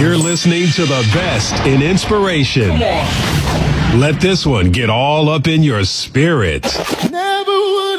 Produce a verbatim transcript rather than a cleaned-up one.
You're listening to the best in inspiration. Let this one get all up in your spirit. Never would.